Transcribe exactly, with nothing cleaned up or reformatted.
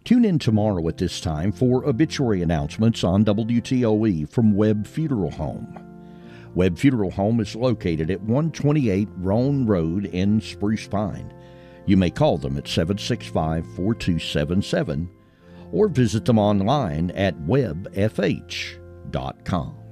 Tune in tomorrow at this time for obituary announcements on W T O E from Webb Funeral Home. Webb Funeral Home is located at one twenty-eight Roan Road in Spruce Pine. You may call them at seven six five, four two seven seven or visit them online at webb f h dot com.